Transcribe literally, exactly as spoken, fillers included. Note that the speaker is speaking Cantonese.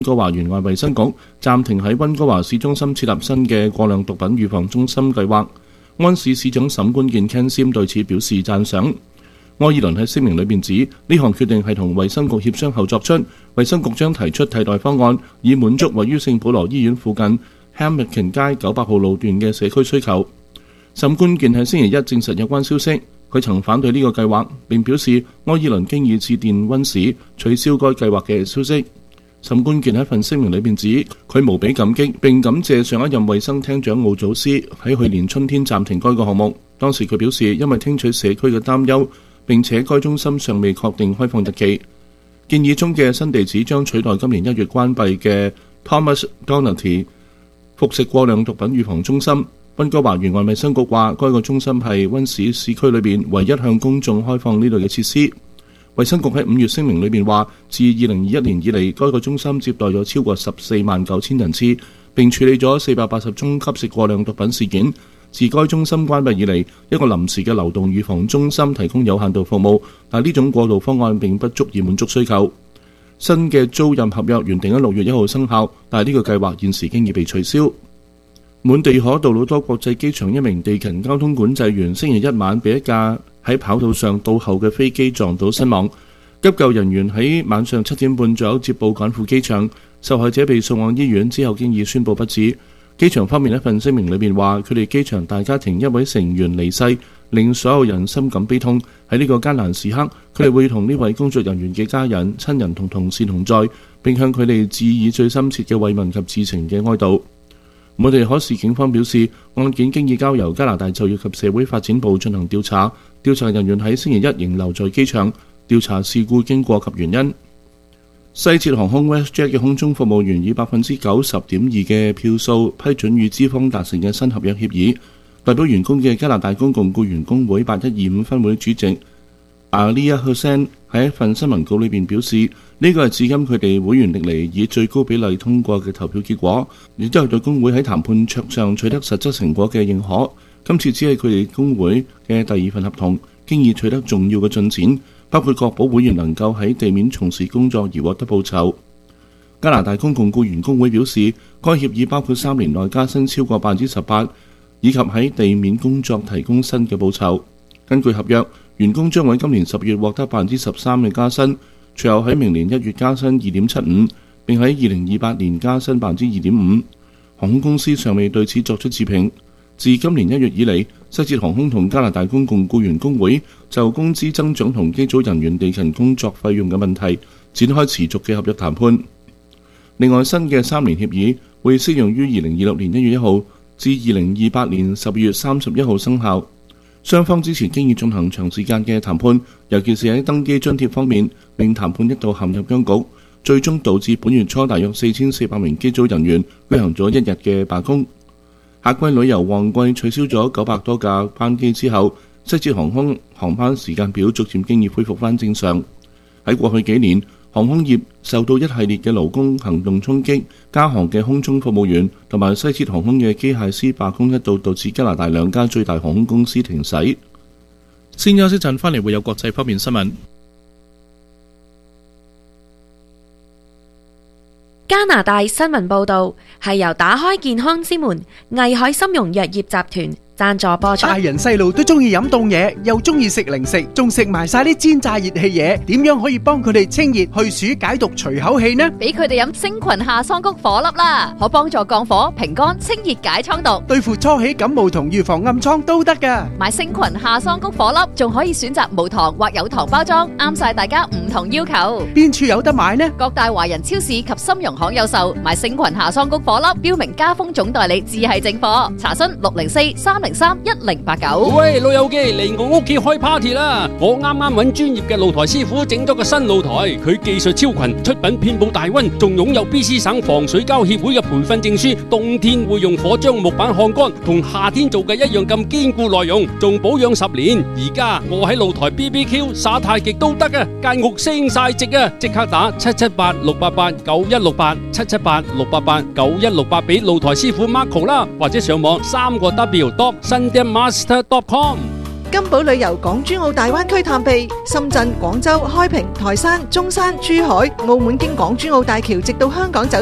哥華園外衛生局暫停喺溫哥華市中心設立新嘅過量毒品預防中心計劃。安市市長沈冠健 Ken Sim 對此表示讚賞。愛爾蘭喺聲明裏面指，呢項決定係同衛生局協商後作出，衛生局將提出替代方案，以滿足位於聖保羅醫院附近 Hamilton 街九百號路段嘅社區需求。沈冠健喺星期一證實有關消息，佢曾反對呢個計劃，並表示愛爾蘭經已致電溫市取消該計劃嘅消息。沈冠健喺份聲明裏面指，佢無比感激並感謝上一任衛生廳長奧祖斯喺去年春天暫停該個項目。當時佢表示，因為聽取社區嘅擔憂，並且該中心尚未確定開放日期。建議中嘅新地址將取代今年一月關閉嘅 Thomas Doherty 服食過量毒品預防中心。溫哥華園外衛生局話，該個中心係溫市市區裏面唯一向公眾開放呢類嘅設施。衛生局喺五月聲明裏面話，自二零二一年以嚟，該個中心接待咗超過十四萬九千人次，並處理咗四百八十宗吸食過量毒品事件。自該中心關閉以嚟，一個臨時嘅流動預防中心提供有限度服務，但呢種過渡方案並不足以滿足需求。新嘅租賃合約原定喺六月一號生效，但係呢個計劃現時經已被取消。滿地可杜魯多國際機場一名地勤交通管制員星期一晚被一架喺跑道上倒後嘅飛機撞到身亡。急救人員喺晚上七點半左右接報趕赴機場，受害者被送往醫院之後經已宣布不治。機場方面一份聲明裏面話，佢哋機場大家庭一位成員離世，令所有人深感悲痛。喺呢個艱難時刻，佢哋會同呢位工作人員嘅家人、親人同同事同在，並向佢哋致以最深切嘅慰問及至情嘅哀悼。滿地可市警方表示，案件經已交由加拿大就業及社會發展部進行調查，調查人員喺星期一仍留在機場調查事故經過及原因。西捷航空 WestJet 嘅空中服務員以百分之九十點二嘅票數批准與資方達成嘅新合約協議。代表員工嘅加拿大公共僱員工會八一二五分會主席 Alia Hussain 喺一份新聞稿裏邊表示，呢個係至今佢哋會員歷嚟以最高比例通過嘅投票結果，亦都係對工會喺談判桌上取得實質成果嘅認可。今次只係佢哋工會嘅第二份合同，經已取得重要嘅進展，包括確保會員能夠喺地面從事工作而獲得報酬。加拿大公共僱員工會表示，該協議包括三年內加薪超過百分之十八，以及喺地面工作提供新嘅報酬。根據合約，員工將喺今年十月獲得百分之十三嘅加薪，隨後喺明年一月加薪二點七五，並喺二零二八年加薪百分之二點五。航空公司尚未對此作出置評。自今年一月以嚟，西捷航空同加拿大公共僱員工會就工資增長同機組人員地勤工作費用嘅問題展開持續嘅合約談判。另外，新嘅三年協議會適用於二零二六年一月一號至二零二八年十二月三十一號生效。雙方之前經已進行長時間嘅談判，尤其是喺登機津貼方面，令談判一度陷入僵局，最終導致本月初大約四千四百名機組人員舉行咗一日嘅罷工。夏季旅遊旺季取消咗九百多架班機之後，西捷航空航班時間表逐漸經已恢復翻正常。喺過去幾年，航空業受到一系列嘅勞工行動衝擊，加航嘅空中服務員同埋西捷航空嘅機械師罷工一度導致加拿大兩家最大航空公司停駛。先休息陣，翻嚟會有國際方面新聞。 加拿大新聞報導係由打開健康之門藝海參茸藥業集團贊助播出。 大人細路都中意飲凍嘢，又中意食零食，仲食埋晒啲煎炸熱氣嘢，點樣可以幫佢哋清熱去暑解毒除口氣呢？ 俾佢哋飲星群夏桑菊火粒啦，可幫助降火平肝清熱解瘡毒， 對付初起感冒同預防暗瘡都得噶。 買星群夏桑菊火粒仲可以選擇無糖或有糖包裝，啱晒大家唔同要求。邊處有得買呢？各大華人超市及參茸行有售。買星群夏桑菊火粒標明加豐總代理至係正貨，查詢六零四三零三一零八九。 喂，老友記，嚟我屋企開 party 啦！我啱啱揾專業嘅露台師傅整咗個新露台，佢技術超群，出品遍佈大溫，仲擁有 B C 省防水膠協會嘅培訓證書，冬天會用火將木板烘乾，同夏天做嘅一樣咁堅固耐用，仲保養十年。而家我喺露台 B B Q 耍太極都得啊，間屋升晒值啊！即刻打七七八六八八九一六八七七八六八八九一六八俾露台師傅 Marco 啦，或者上網三個 W dot sunday master dot com。 金寶旅遊港珠澳大灣區探秘，深圳、廣州、開平、台山、中山、珠海、澳門經港珠澳大橋直到香港走